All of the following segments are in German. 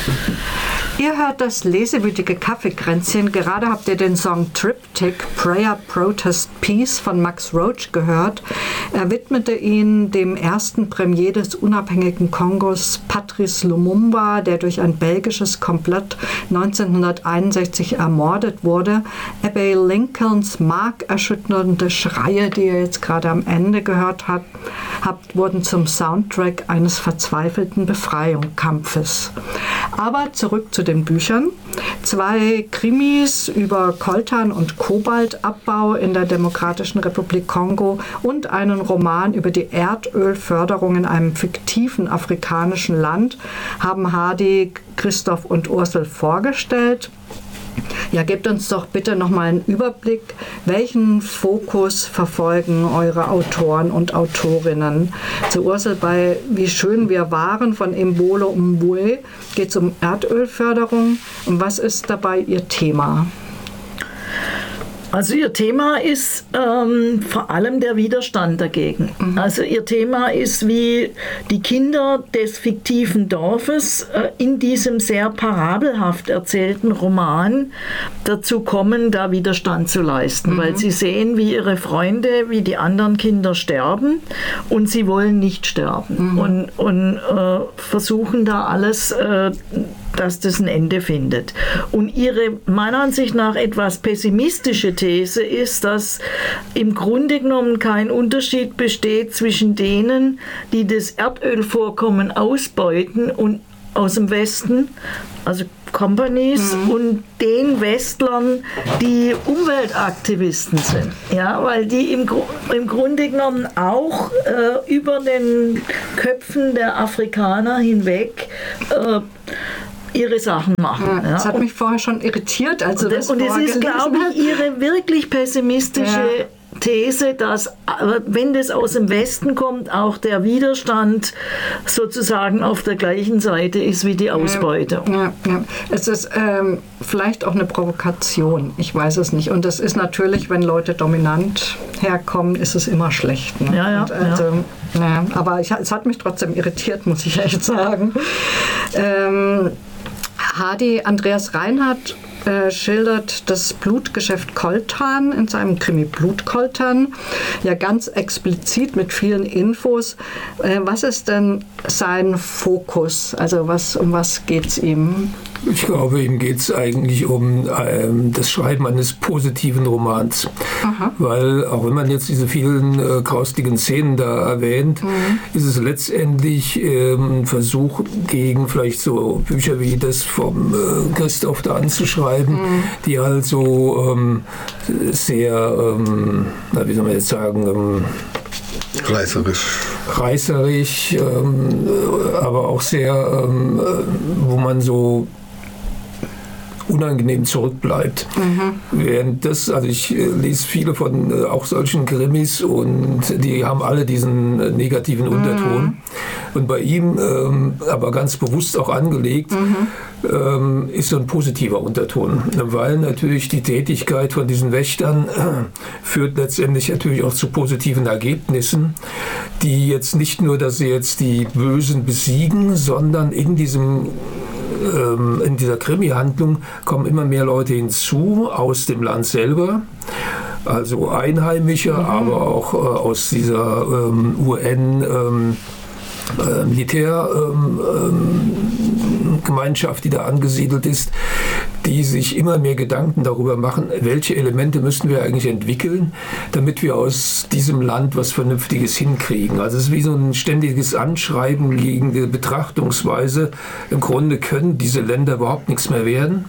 Ihr hört das lesewütige Kaffeekränzchen. Gerade habt ihr den Song Triptych, Prayer, Protest, Peace von Max Roach gehört. Er widmete ihn dem ersten Premier des unabhängigen Kongos, Patrice Lumumba, der durch ein belgisches Komplott 1961 ermordet wurde. Abbey Lincolns markerschütternde Schreie, die ihr jetzt gerade am Ende gehört habt, wurden zum Soundtrack eines verzweifelten Befreiungskampfes. Aber zurück zu den Büchern. 2 Krimis über Coltan und Kobaltabbau in der Demokratischen Republik Kongo und einen Roman über die Erdölförderung in einem fiktiven afrikanischen Land haben Hadi, Christoph und Ursel vorgestellt. Ja, gebt uns doch bitte nochmal einen Überblick. Welchen Fokus verfolgen eure Autoren und Autorinnen? Zu Ursel bei Wie schön wir waren von Mbolo Mbue geht es um Erdölförderung. Und was ist dabei Ihr Thema? Also ihr Thema ist vor allem der Widerstand dagegen. Also ihr Thema ist, wie die Kinder des fiktiven Dorfes in diesem sehr parabelhaft erzählten Roman dazu kommen, da Widerstand zu leisten. Weil sie sehen, wie ihre Freunde, wie die anderen Kinder sterben und sie wollen nicht sterben. Und versuchen da alles, dass das ein Ende findet. Und ihre meiner Ansicht nach etwas pessimistische These ist, dass im Grunde genommen kein Unterschied besteht zwischen denen, die das Erdölvorkommen ausbeuten und aus dem Westen, also Companies, und den Westlern, die Umweltaktivisten sind. Ja, weil die im Grunde genommen auch über den Köpfen der Afrikaner hinweg ihre Sachen machen. Ja, das hat mich vorher schon irritiert. Also und es ist, glaube ich, ihre wirklich pessimistische These, dass, wenn das aus dem Westen kommt, auch der Widerstand sozusagen auf der gleichen Seite ist wie die Ausbeutung. Ja. Es ist vielleicht auch eine Provokation, ich weiß es nicht. Und das ist natürlich, wenn Leute dominant herkommen, ist es immer schlecht. Ne? Aber es hat mich trotzdem irritiert, muss ich echt sagen. Hadi Andreas Reinhardt schildert das Blutgeschäft Coltan in seinem Krimi Blutcoltan, ja ganz explizit mit vielen Infos. Was ist denn sein Fokus? Also um was geht es ihm? Ich glaube, ihm geht es eigentlich um das Schreiben eines positiven Romans. Aha. Weil, auch wenn man jetzt diese vielen graustigen Szenen da erwähnt, ist es letztendlich ein Versuch, gegen vielleicht so Bücher wie das vom Christoph da anzuschreiben, die halt so sehr, wie soll man jetzt sagen, reißerisch, aber auch sehr, wo man so unangenehm zurückbleibt. Während also ich lese viele von auch solchen Krimis und die haben alle diesen negativen Unterton. Und bei ihm, aber ganz bewusst auch angelegt, ist so ein positiver Unterton. Weil natürlich die Tätigkeit von diesen Wächtern führt letztendlich natürlich auch zu positiven Ergebnissen, die jetzt nicht nur, dass sie jetzt die Bösen besiegen, sondern in dieser Krimi-Handlung kommen immer mehr Leute hinzu aus dem Land selber, also Einheimische, aber auch aus dieser UN Militärgemeinschaft, die da angesiedelt ist, die sich immer mehr Gedanken darüber machen, welche Elemente müssten wir eigentlich entwickeln, damit wir aus diesem Land was Vernünftiges hinkriegen. Also es ist wie so ein ständiges Anschreiben gegen die Betrachtungsweise. Im Grunde können diese Länder überhaupt nichts mehr werden.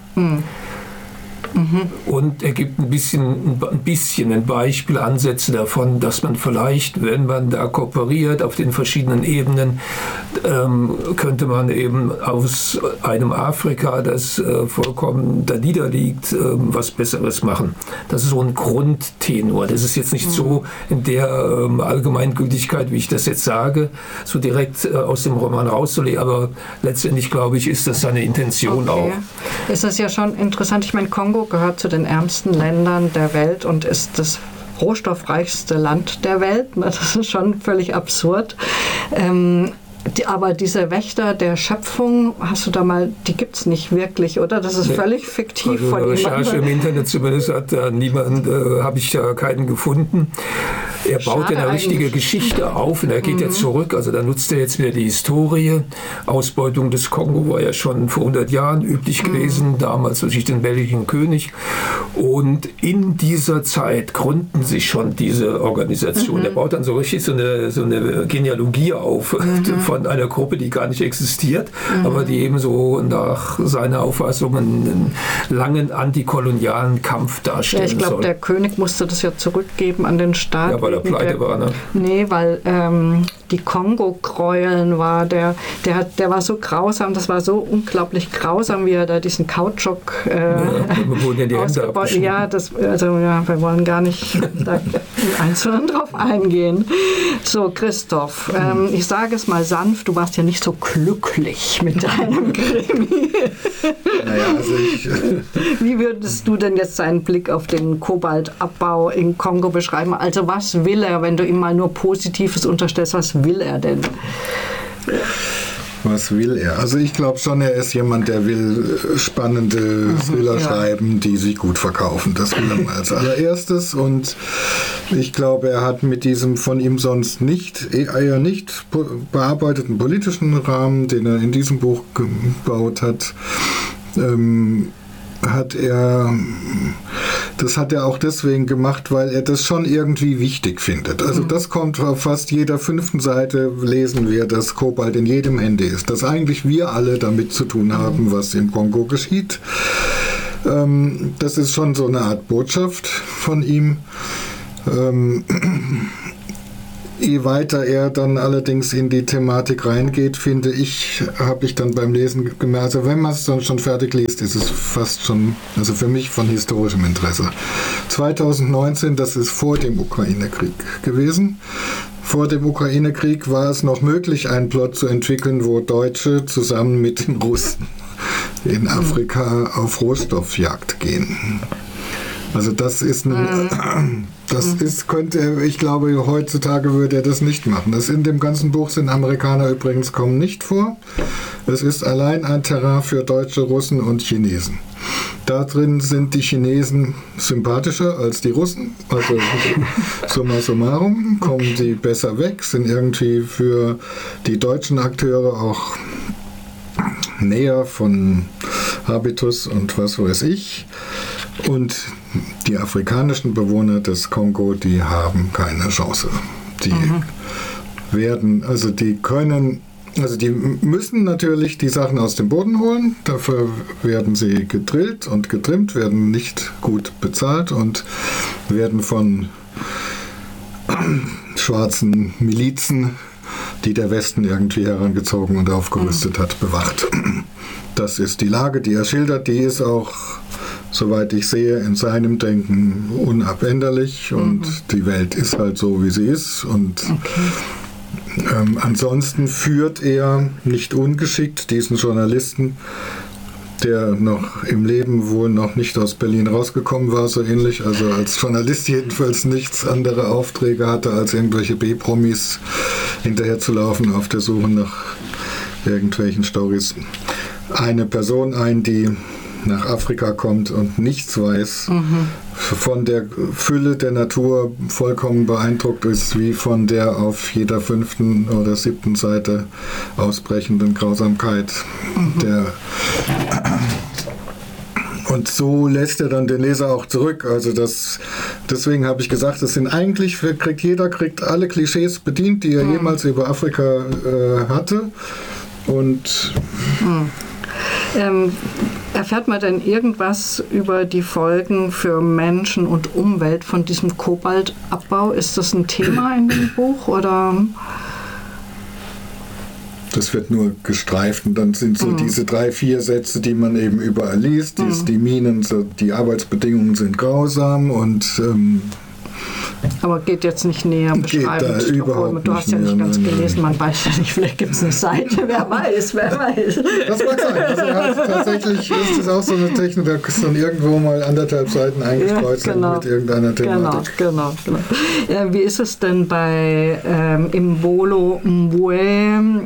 Und er gibt ein bisschen Beispielansätze davon, dass man vielleicht, wenn man da kooperiert auf den verschiedenen Ebenen, könnte man eben aus einem Afrika, das vollkommen da niederliegt, was Besseres machen. Das ist so ein Grundtenor. Das ist jetzt nicht so in der Allgemeingültigkeit, wie ich das jetzt sage, so direkt aus dem Roman rauszulegen, aber letztendlich, glaube ich, ist das seine Intention auch. Es ist ja schon interessant, ich meine, Kongo gehört zu den ärmsten Ländern der Welt und ist das rohstoffreichste Land der Welt. Das ist schon völlig absurd. Aber diese Wächter der Schöpfung, hast du da mal, die gibt es nicht wirklich, oder? Das ist völlig fiktiv also von in der Recherche im Internet zumindest hat niemand, habe ich da keinen gefunden. Er baut ja eine richtige Geschichte auf und er geht ja zurück, also da nutzt er jetzt wieder die Historie. Ausbeutung des Kongo war ja schon vor 100 Jahren üblich gewesen, damals durch den belgischen König. Und in dieser Zeit gründen sich schon diese Organisationen. Er baut dann so richtig so eine Genealogie auf von einer Gruppe, die gar nicht existiert, aber die eben so nach seiner Auffassung einen langen antikolonialen Kampf darstellen soll. Ja, ich glaube, der König musste das ja zurückgeben an den Staat. Ja, weil er pleite war, ne? Nee, weil die Kongo-Gräueln war, der war so grausam, das war so unglaublich grausam, wie er da diesen Kautschuk wurden ja die Hände abgeschnitten. Ja, wir wollen gar nicht da im Einzelnen drauf eingehen. So, Christoph, ich sage es mal sanft, du warst ja nicht so glücklich mit deinem Krimi. Naja, also Wie würdest du denn jetzt seinen Blick auf den Kobaltabbau in Kongo beschreiben? Also was will er, wenn du ihm mal nur Positives unterstellst, was will er denn? Was will er? Also ich glaube schon, er ist jemand, der will spannende Thriller schreiben, die sich gut verkaufen. Das will er mal als allererstes. Und ich glaube, er hat mit diesem von ihm sonst eher nicht bearbeiteten politischen Rahmen, den er in diesem Buch gebaut hat, das hat er auch deswegen gemacht, weil er das schon irgendwie wichtig findet. Also das kommt auf fast jeder 5. Seite, lesen wir, dass Kobalt in jedem Handy ist. Dass eigentlich wir alle damit zu tun haben, was im Kongo geschieht. Das ist schon so eine Art Botschaft von ihm. Je weiter er dann allerdings in die Thematik reingeht, habe ich dann beim Lesen gemerkt, also wenn man es dann schon fertig liest, ist es fast schon, also für mich von historischem Interesse. 2019, das ist vor dem Ukraine-Krieg gewesen. Vor dem Ukraine-Krieg war es noch möglich, einen Plot zu entwickeln, wo Deutsche zusammen mit den Russen in Afrika auf Rohstoffjagd gehen. Also ich glaube, heutzutage würde er das nicht machen. In dem ganzen Buch sind Amerikaner übrigens kommen nicht vor. Es ist allein ein Terrain für Deutsche, Russen und Chinesen. Da drin sind die Chinesen sympathischer als die Russen. Also summa summarum kommen die besser weg, sind irgendwie für die deutschen Akteure auch näher von Habitus und was weiß ich. Und die afrikanischen Bewohner des Kongo, die haben keine Chance. Die die müssen natürlich die Sachen aus dem Boden holen. Dafür werden sie gedrillt und getrimmt, werden nicht gut bezahlt und werden von schwarzen Milizen, die der Westen irgendwie herangezogen und aufgerüstet hat, bewacht. Das ist die Lage, die er schildert. Die ist auch, soweit ich sehe, in seinem Denken unabänderlich und die Welt ist halt so, wie sie ist. Und ansonsten führt er nicht ungeschickt diesen Journalisten, der noch im Leben wohl noch nicht aus Berlin rausgekommen war, so ähnlich, also als Journalist jedenfalls nichts andere Aufträge hatte, als irgendwelche B-Promis hinterherzulaufen auf der Suche nach irgendwelchen Storys. Eine Person ein, die nach Afrika kommt und nichts weiß, von der Fülle der Natur vollkommen beeindruckt ist, wie von der auf jeder 5. oder 7. Seite ausbrechenden Grausamkeit. Und so lässt er dann den Leser auch zurück. Also deswegen habe ich gesagt, jeder kriegt alle Klischees bedient, die er jemals über Afrika hatte. Und erfährt man denn irgendwas über die Folgen für Menschen und Umwelt von diesem Kobaltabbau? Ist das ein Thema in dem Buch oder? Das wird nur gestreift und dann sind so diese 3-4 Sätze, die man eben überall liest. Die Minen, die Arbeitsbedingungen sind grausam und aber geht jetzt nicht näher beschreibend. Du hast ja nicht ganz gelesen, man weiß ja nicht, vielleicht gibt es eine Seite, wer weiß. Das mag sein. Also tatsächlich ist es auch so eine Technik, da ist dann irgendwo mal 1,5 Seiten eingekreuzt mit irgendeiner Thematik. Genau. Wie ist es denn bei Imbolo Mbue?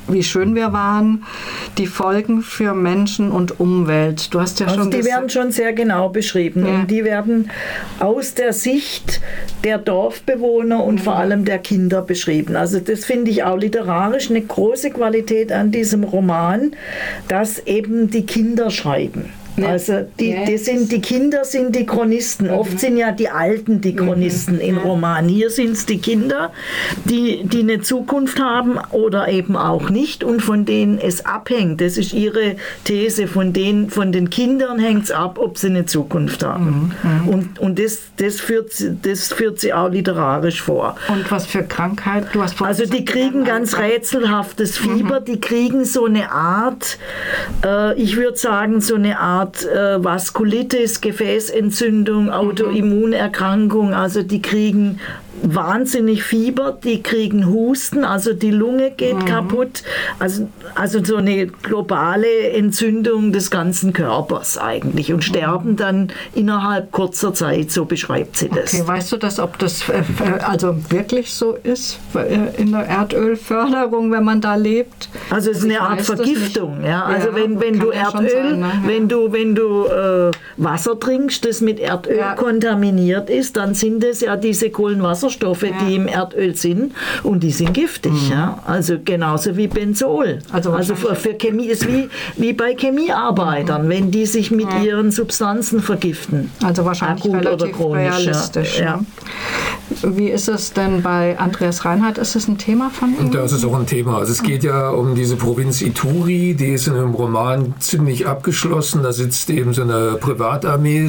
wie schön wir waren, die Folgen für Menschen und Umwelt. Du hast ja schon die werden schon sehr genau beschrieben und die werden aus der Sicht der Dorfbewohner und vor allem der Kinder beschrieben. Also das finde ich auch literarisch eine große Qualität an diesem Roman, dass eben die Kinder schreiben. Also die Kinder sind die Chronisten. Oft sind ja die Alten die Chronisten in Romanen. Hier sind es die Kinder, die eine Zukunft haben oder eben auch nicht und von denen es abhängt. Das ist ihre These. Von den Kindern hängt es ab, ob sie eine Zukunft haben. Und das führt sie auch literarisch vor. Und was für Krankheit? Also die kriegen ganz rätselhaftes Fieber. Die kriegen so eine Art, ich würde sagen, so eine Art Vaskulitis, Gefäßentzündung, Autoimmunerkrankung, also die kriegen wahnsinnig Fieber, die kriegen Husten, also die Lunge geht kaputt, also so eine globale Entzündung des ganzen Körpers eigentlich und sterben dann innerhalb kurzer Zeit, so beschreibt sie das. Okay, weißt du das, ob das also wirklich so ist in der Erdölförderung, wenn man da lebt? Also es ist eine Art Vergiftung, ja. Also wenn du Erdöl, sein, ne? wenn du Wasser trinkst, das mit Erdöl kontaminiert ist, dann sind es ja diese Kohlenwasserstoffe, die im Erdöl sind und die sind giftig. Ja? Also genauso wie Benzol. Also für Chemie ist wie bei Chemiearbeitern, wenn die sich mit ihren Substanzen vergiften. Also wahrscheinlich akut relativ oder chronisch. Realistisch. Ja. Wie ist es denn bei Andreas Reinhardt? Ist es ein Thema von ihm? Und das ist auch ein Thema. Also es geht ja um diese Provinz Ituri, die ist in einem Roman ziemlich abgeschlossen. Da sitzt eben so eine Privatarmee,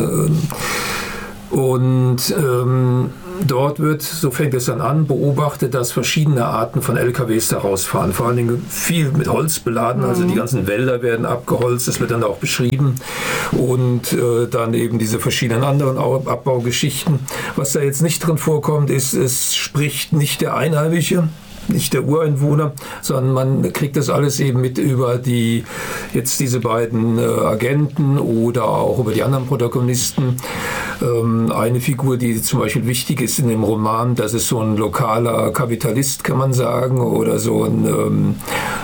dort wird, so fängt es dann an, beobachtet, dass verschiedene Arten von LKWs da rausfahren. Vor allen Dingen viel mit Holz beladen, also die ganzen Wälder werden abgeholzt, das wird dann auch beschrieben. Und dann eben diese verschiedenen anderen Abbaugeschichten. Was da jetzt nicht drin vorkommt, ist, es spricht nicht der Einheimische, nicht der Ureinwohner, sondern man kriegt das alles eben mit über diese beiden Agenten oder auch über die anderen Protagonisten. Eine Figur, die zum Beispiel wichtig ist in dem Roman, das ist so ein lokaler Kapitalist, kann man sagen, oder so ein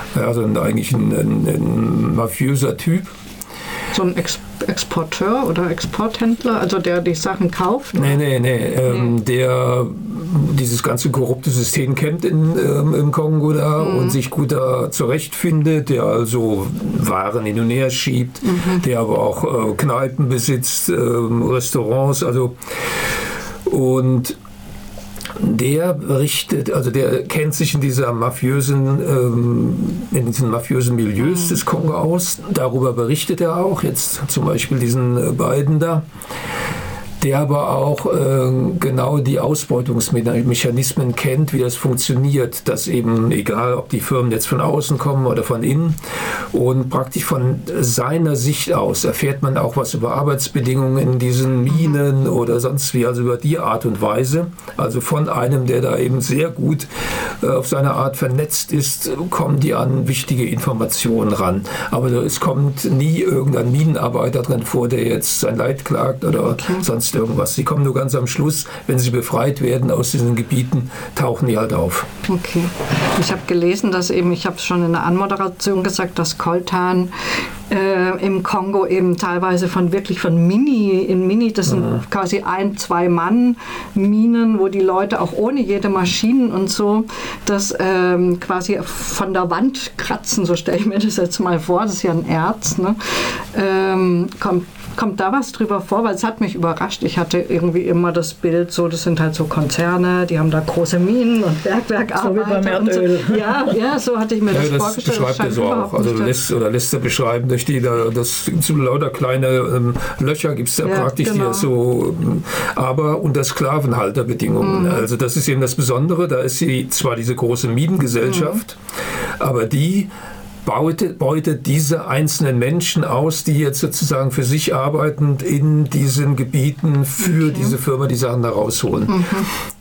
mafiöser Typ. So ein Exporteur oder Exporthändler, also der die Sachen kauft? Nee. Der dieses ganze korrupte System kennt im Kongo da und sich gut da zurechtfindet, der also Waren hin und her schiebt, der aber auch Kneipen besitzt, Restaurants, und der berichtet, also der kennt sich in diesen mafiösen Milieus des Kongo aus. Darüber berichtet er auch, jetzt zum Beispiel diesen beiden da. Der aber auch genau die Ausbeutungsmechanismen kennt, wie das funktioniert, dass eben, egal ob die Firmen jetzt von außen kommen oder von innen, und praktisch von seiner Sicht aus erfährt man auch was über Arbeitsbedingungen in diesen Minen oder sonst wie, also über die Art und Weise. Also von einem, der da eben sehr gut auf seine Art vernetzt ist, kommen die an wichtige Informationen ran. Aber es kommt nie irgendein Minenarbeiter drin vor, der jetzt sein Leid klagt oder sonst irgendwas. Sie kommen nur ganz am Schluss, wenn sie befreit werden aus diesen Gebieten, tauchen die halt auf. Okay. Ich habe gelesen, dass eben, ich habe es schon in der Anmoderation gesagt, dass Coltan im Kongo eben teilweise von Mini, das sind quasi 1-2 Mann Minen, wo die Leute auch ohne jede Maschinen und so das quasi von der Wand kratzen, so stelle ich mir das jetzt mal vor, das ist ja ein Erz, ne? Kommt da was drüber vor? Weil es hat mich überrascht. Ich hatte irgendwie immer das Bild, so, das sind halt so Konzerne, die haben da große Minen und Bergwerkarbeiter. So wie beim Erdöl. So. Ja, so hatte ich mir das vorgestellt. Das beschreibt er so auch. Also lässt er beschreiben, durch die das so lauter kleine Löcher gibt es da praktisch, genau. Die das so, aber unter Sklavenhalterbedingungen. Also das ist eben das Besondere. Da ist zwar diese große Minengesellschaft, aber die beutet diese einzelnen Menschen aus, die jetzt sozusagen für sich arbeitend in diesen Gebieten für diese Firma die Sachen da rausholen.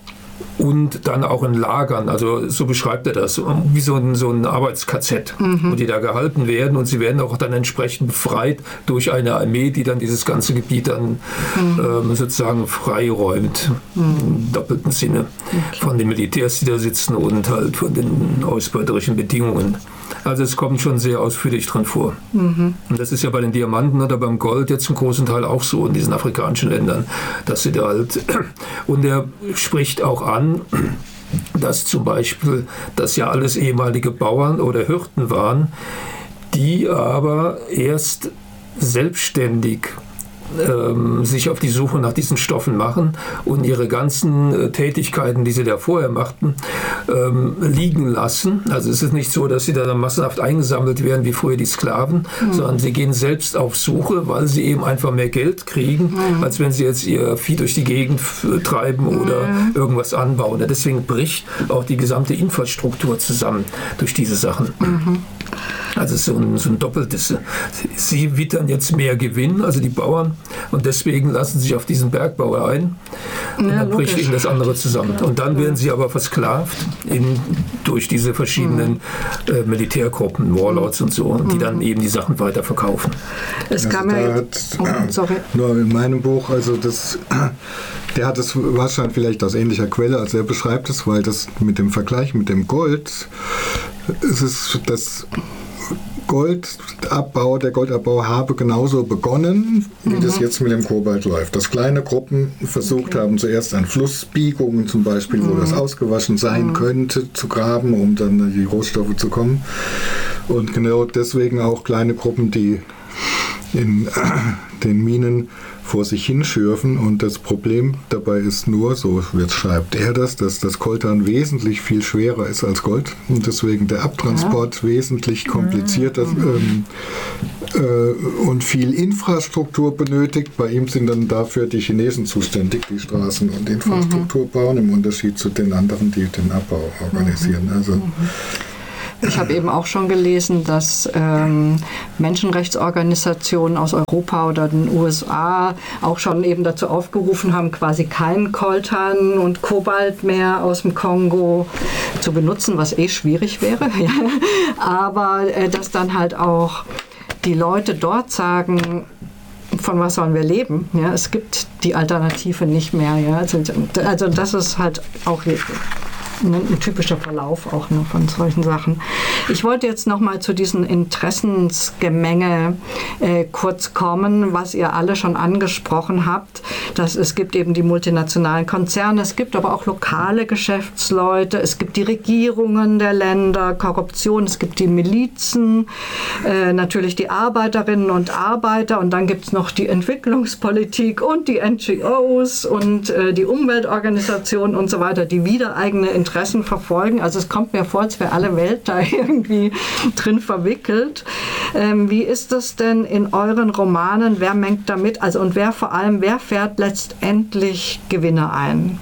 und dann auch in Lagern, also so beschreibt er das, wie so ein Arbeits-KZ, wo die da gehalten werden und sie werden auch dann entsprechend befreit durch eine Armee, die dann dieses ganze Gebiet dann sozusagen freiräumt, im doppelten Sinne, von den Militärs, die da sitzen und halt von den ausbeuterischen Bedingungen. Also es kommt schon sehr ausführlich drin vor. Und das ist ja bei den Diamanten oder beim Gold jetzt zum großen Teil auch so in diesen afrikanischen Ländern, dass sie da halt, und er spricht auch an, dass zum Beispiel das ja alles ehemalige Bauern oder Hirten waren, die aber erst selbstständig sich auf die Suche nach diesen Stoffen machen und ihre ganzen Tätigkeiten, die sie da vorher machten, liegen lassen. Also es ist nicht so, dass sie da massenhaft eingesammelt werden, wie früher die Sklaven, sondern sie gehen selbst auf Suche, weil sie eben einfach mehr Geld kriegen, als wenn sie jetzt ihr Vieh durch die Gegend treiben oder irgendwas anbauen. Deswegen bricht auch die gesamte Infrastruktur zusammen durch diese Sachen. Also so ein doppeltes. Sie wittern jetzt mehr Gewinn, also die Bauern, und deswegen lassen sie sich auf diesen Bergbau ein. Und dann bricht ihnen das andere zusammen. Und dann werden sie aber versklavt durch diese verschiedenen Militärgruppen, Warlords und so, die dann eben die Sachen weiterverkaufen. Es kam nur in meinem Buch, also der hat es wahrscheinlich vielleicht aus ähnlicher Quelle, als er beschreibt es, weil das mit dem Vergleich mit dem Gold, es ist das der Goldabbau habe genauso begonnen, wie das jetzt mit dem Kobalt läuft. Dass kleine Gruppen versucht haben, zuerst an Flussbiegungen zum Beispiel, wo das ausgewaschen sein könnte, zu graben, um dann an die Rohstoffe zu kommen. Und genau deswegen auch kleine Gruppen, die in den Minen vor sich hinschürfen, und das Problem dabei ist nur, so schreibt er das, dass das Coltan wesentlich viel schwerer ist als Gold und deswegen der Abtransport wesentlich komplizierter und viel Infrastruktur benötigt. Bei ihm sind dann dafür die Chinesen zuständig, die Straßen und Infrastruktur bauen, im Unterschied zu den anderen, die den Abbau organisieren. Also ich habe eben auch schon gelesen, dass Menschenrechtsorganisationen aus Europa oder den USA auch schon eben dazu aufgerufen haben, quasi keinen Coltan und Kobalt mehr aus dem Kongo zu benutzen, was schwierig wäre. Aber dass dann halt auch die Leute dort sagen, von was sollen wir leben? Ja, es gibt die Alternative nicht mehr. Ja? Also das ist halt auch ein typischer Verlauf auch nur von solchen Sachen. Ich wollte jetzt noch mal zu diesen Interessensgemenge kurz kommen, was ihr alle schon angesprochen habt. Dass es gibt eben die multinationalen Konzerne, es gibt aber auch lokale Geschäftsleute, es gibt die Regierungen der Länder, Korruption, es gibt die Milizen, natürlich die Arbeiterinnen und Arbeiter, und dann gibt es noch die Entwicklungspolitik und die NGOs und die Umweltorganisationen und so weiter, die wieder eigene Interessen verfolgen. Also es kommt mir vor, als wäre alle Welt da irgendwie drin verwickelt. Wie ist das denn in euren Romanen? Wer mengt damit? Also und wer fährt letztendlich Gewinne ein?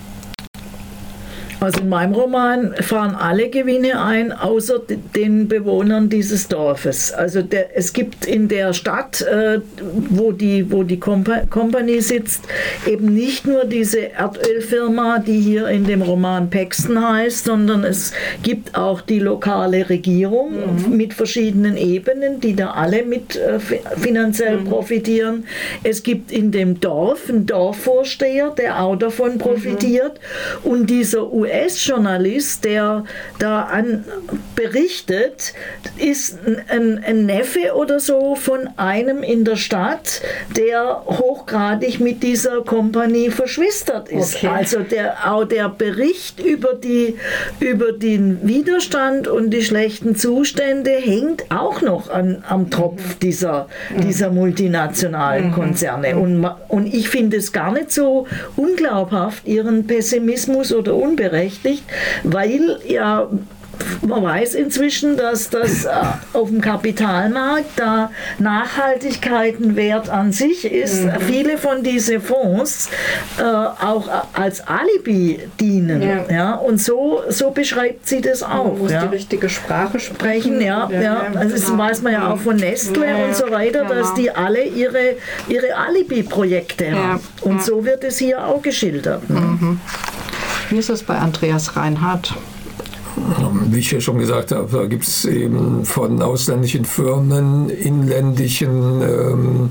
Also in meinem Roman fahren alle Gewinne ein, außer den Bewohnern dieses Dorfes. Also es gibt in der Stadt, wo die Company sitzt, eben nicht nur diese Erdölfirma, die hier in dem Roman Paxton heißt, sondern es gibt auch die lokale Regierung mit verschiedenen Ebenen, die da alle mit finanziell profitieren. Es gibt in dem Dorf einen Dorfvorsteher, der auch davon profitiert, und dieser US-Journalist, der da berichtet, ist ein Neffe oder so von einem in der Stadt, der hochgradig mit dieser Kompanie verschwistert ist. Okay. Also der Bericht über den Widerstand und die schlechten Zustände hängt auch noch am Tropf dieser multinationalen Konzerne. Und ich finde es gar nicht so unglaubhaft, ihren Pessimismus oder unberechtigt, weil ja man weiß inzwischen, dass das auf dem Kapitalmarkt da Nachhaltigkeit ein Wert an sich ist. Viele von diesen Fonds auch als Alibi dienen. Ja? Und so beschreibt sie das auch. Man muss die richtige Sprache sprechen. Also das weiß man ja auch von Nestle und so weiter, dass die alle ihre Alibi-Projekte haben. Und so wird es hier auch geschildert. Wie ist es bei Andreas Reinhardt? Wie ich ja schon gesagt habe, da gibt es eben von ausländischen Firmen, inländischen,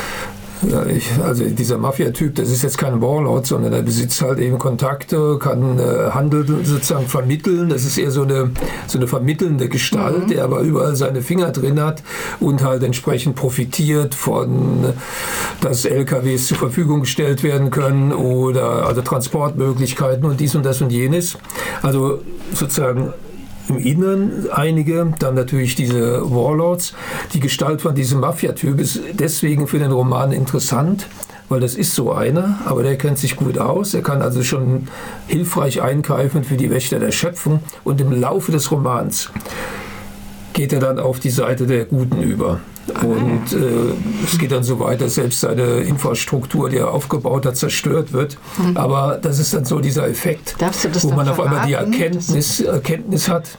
also dieser Mafia-Typ, das ist jetzt kein Warlord, sondern er besitzt halt eben Kontakte, kann Handel sozusagen vermitteln. Das ist eher so eine vermittelnde Gestalt, der aber überall seine Finger drin hat und halt entsprechend profitiert von, dass LKWs zur Verfügung gestellt werden können oder also Transportmöglichkeiten und dies und das und jenes. Also sozusagen im Inneren einige, dann natürlich diese Warlords. Die Gestalt von diesem Mafia-Typ ist deswegen für den Roman interessant, weil das ist so einer, aber der kennt sich gut aus. Er kann also schon hilfreich eingreifen für die Wächter der Schöpfung und im Laufe des Romans geht er dann auf die Seite der Guten über. Und es geht dann so weit, dass selbst seine Infrastruktur, die er aufgebaut hat, zerstört wird. Aber das ist dann so dieser Effekt, wo man auf einmal die Erkenntnis hat.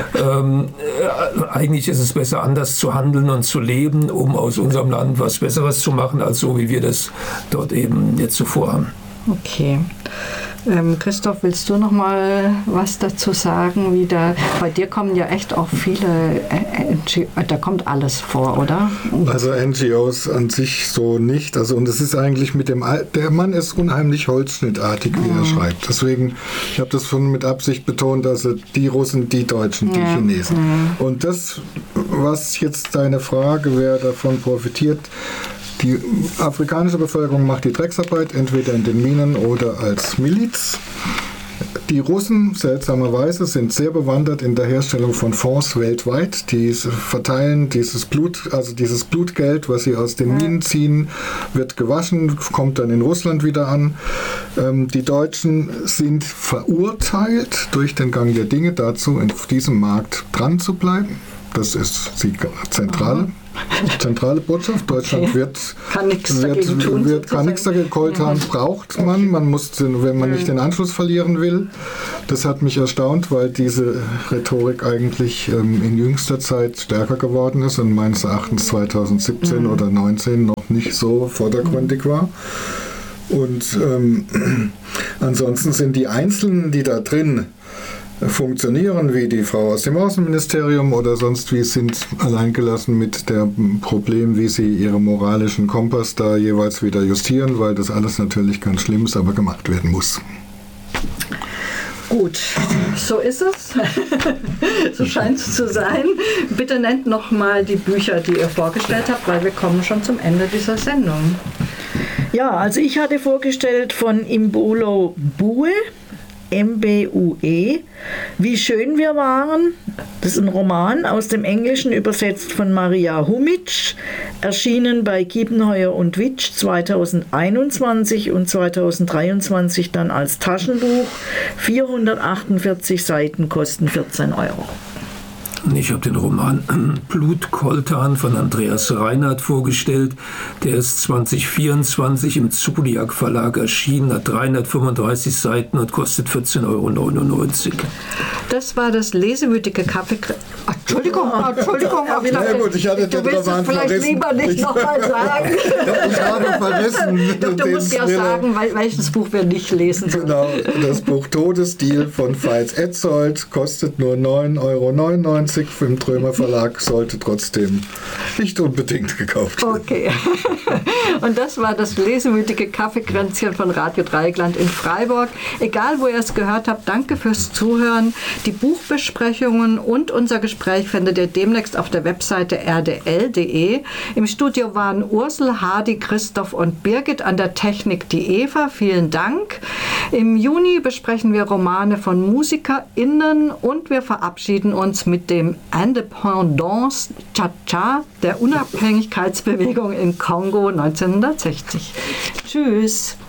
Eigentlich ist es besser, anders zu handeln und zu leben, um aus unserem Land was Besseres zu machen, als so, wie wir das dort eben jetzt zuvor haben. Okay. Christoph, willst du noch mal was dazu sagen? Bei dir kommen ja echt auch viele, da kommt alles vor, oder? Also NGOs an sich so nicht. Also und es ist eigentlich der Mann ist unheimlich holzschnittartig, wie er schreibt. Deswegen, ich habe das mit Absicht betont, also die Russen, die Deutschen, die Chinesen. Und das, was jetzt deine Frage, wer davon profitiert, die afrikanische Bevölkerung macht die Drecksarbeit, entweder in den Minen oder als Miliz. Die Russen, seltsamerweise, sind sehr bewandert in der Herstellung von Fonds weltweit. Die verteilen dieses Blutgeld, was sie aus den Minen ziehen, wird gewaschen, kommt dann in Russland wieder an. Die Deutschen sind verurteilt durch den Gang der Dinge dazu, auf diesem Markt dran zu bleiben. Das ist die zentrale Botschaft. Deutschland kann nichts dagegen tun. Coltan braucht man. Man muss, wenn man nicht den Anschluss verlieren will. Das hat mich erstaunt, weil diese Rhetorik eigentlich in jüngster Zeit stärker geworden ist und meines Erachtens 2017 oder 2019 noch nicht so vordergründig war. Und ansonsten sind die Einzelnen, die da drin funktionieren, wie die Frau aus dem Außenministerium oder sonst wie, sind alleingelassen mit dem Problem, wie sie ihren moralischen Kompass da jeweils wieder justieren, weil das alles natürlich ganz schlimm ist, aber gemacht werden muss. Gut, so ist es. So scheint es zu sein. Bitte nennt noch mal die Bücher, die ihr vorgestellt habt, weil wir kommen schon zum Ende dieser Sendung. Ja, also ich hatte vorgestellt von Imbolo Bue, M-B-U-E, Wie schön wir waren. Das ist ein Roman aus dem Englischen, übersetzt von Maria Humitsch, erschienen bei Kiepenheuer und Witsch 2021 und 2023 dann als Taschenbuch. 448 Seiten, kosten 14 €. Ich habe den Roman Blutkoltan von Andreas Reinhardt vorgestellt. Der ist 2024 im Zodiac Verlag erschienen, hat 335 Seiten und kostet 14,99 €. Das war das lesewütige Kaffee. Entschuldigung, aber ich dachte, du willst es vielleicht lieber nicht nochmal sagen. Ich habe vergessen. Du musst ja sagen, welches Buch wir nicht lesen sollen. Genau, das Buch Todesdeal von Veits Etzold kostet nur 9,99 € im Trömer Verlag, sollte trotzdem nicht unbedingt gekauft werden. Okay. Und das war das lesewütige Kaffeekränzchen von Radio Dreieckland in Freiburg. Egal, wo ihr es gehört habt, danke fürs Zuhören. Die Buchbesprechungen und unser Gespräch findet ihr demnächst auf der Webseite rdl.de. Im Studio waren Ursel, Hardy, Christoph und Birgit, an der Technik die Eva. Vielen Dank. Im Juni besprechen wir Romane von MusikerInnen und wir verabschieden uns mit dem Independence Cha-Cha der Unabhängigkeitsbewegung in Kongo 1960. Tschüss.